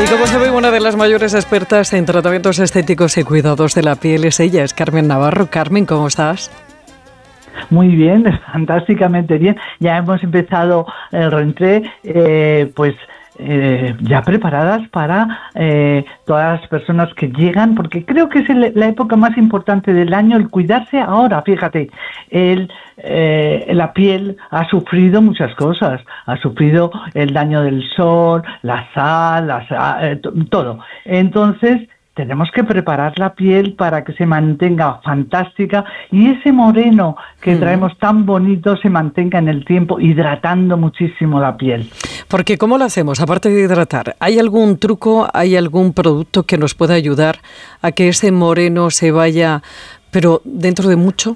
Y como sabe, una de las mayores expertas en tratamientos estéticos y cuidados de la piel es ella, es Carmen Navarro. Carmen, ¿cómo estás? Muy bien, fantásticamente bien. Ya hemos empezado el rentré, ya preparadas para todas las personas que llegan, porque creo que es la época más importante del año, el cuidarse ahora. Fíjate, la piel ha sufrido muchas cosas, ha sufrido el daño del sol, la sal, todo. Entonces, tenemos que preparar la piel para que se mantenga fantástica y ese moreno que traemos tan bonito se mantenga en el tiempo, hidratando muchísimo la piel. Porque ¿cómo lo hacemos? Aparte de hidratar, ¿hay algún truco, hay algún producto que nos pueda ayudar a que ese moreno se vaya, pero dentro de mucho?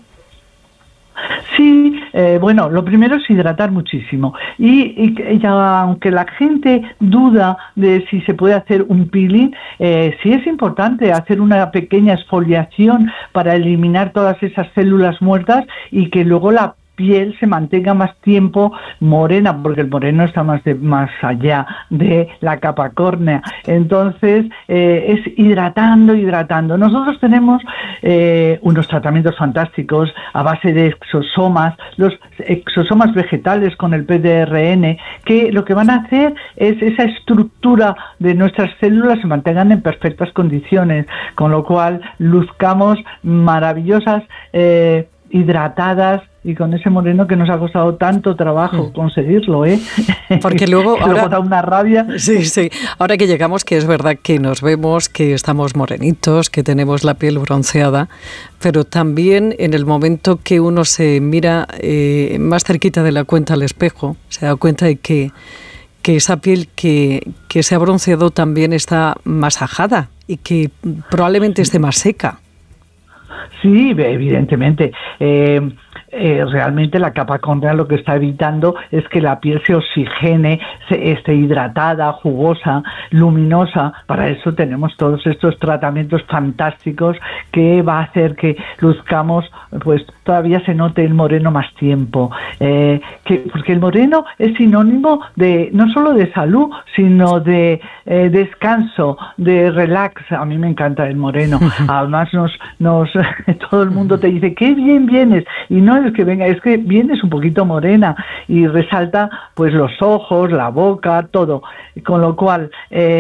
Sí, bueno, lo primero es hidratar muchísimo y ya, aunque la gente duda de si se puede hacer un peeling, sí es importante hacer una pequeña exfoliación para eliminar todas esas células muertas y que luego la piel se mantenga más tiempo morena, porque el moreno está más allá de la capa córnea. Entonces, es hidratando. Nosotros tenemos unos tratamientos fantásticos a base de exosomas, los exosomas vegetales con el PDRN, que lo que van a hacer es esa estructura de nuestras células se mantengan en perfectas condiciones, con lo cual luzcamos maravillosas, hidratadas y con ese moreno que nos ha costado tanto trabajo conseguirlo, Porque luego ahora da una rabia. Sí. Ahora que llegamos, que es verdad que nos vemos, que estamos morenitos, que tenemos la piel bronceada, pero también en el momento que uno se mira más cerquita de la cuenta al espejo, se da cuenta de que esa piel que se ha bronceado también está más ajada y que probablemente esté más seca. Sí, evidentemente. Realmente la capa córnea lo que está evitando es que la piel se oxigene, esté hidratada, jugosa, luminosa. Para eso tenemos todos estos tratamientos fantásticos que va a hacer que luzcamos, pues todavía se note el moreno más tiempo. Porque el moreno es sinónimo de no solo de salud, sino de descanso, de relax. A mí me encanta el moreno. Además todo el mundo te dice qué bien vienes, y no es que venga, es que vienes un poquito morena y resalta pues los ojos, la boca, todo, con lo cual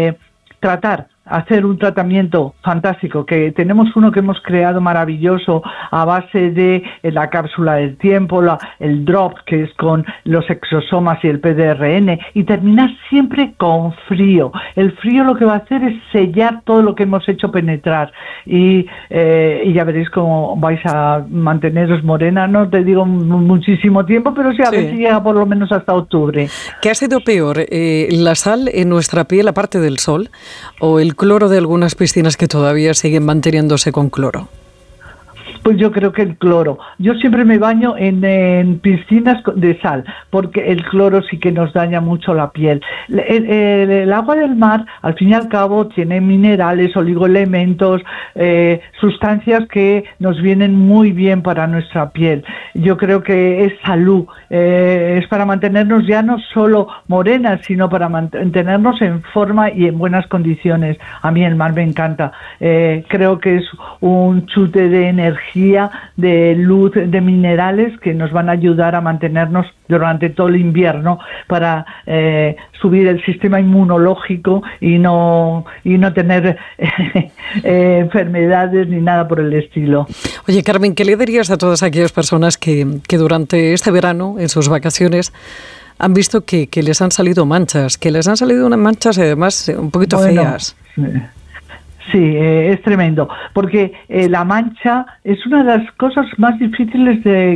hacer un tratamiento fantástico, que tenemos uno que hemos creado maravilloso a base de la cápsula del tiempo, el drop, que es con los exosomas y el PDRN, y terminar siempre con frío. El frío lo que va a hacer es sellar todo lo que hemos hecho penetrar y ya veréis cómo vais a manteneros morena, no te digo muchísimo tiempo, pero sí, a ver si llega por lo menos hasta octubre. ¿Qué ha sido peor, la sal en nuestra piel aparte del sol o el cloro de algunas piscinas que todavía siguen manteniéndose con cloro? Pues yo creo que el cloro. Yo siempre me baño en piscinas de sal, porque el cloro sí que nos daña mucho la piel. El agua del mar, al fin y al cabo, tiene minerales, oligoelementos, sustancias que nos vienen muy bien para nuestra piel. Yo creo que es salud, es para mantenernos ya no solo morenas, sino para mantenernos en forma y en buenas condiciones. A mí el mar me encanta. Creo que es un chute de energía, de luz, de minerales que nos van a ayudar a mantenernos durante todo el invierno para subir el sistema inmunológico y no tener enfermedades ni nada por el estilo. Oye, Carmen, ¿qué le dirías a todas aquellas personas que durante este verano, en sus vacaciones, han visto que les han salido manchas, unas manchas además un poquito feas? Sí, es tremendo, porque la mancha es una de las cosas más difíciles de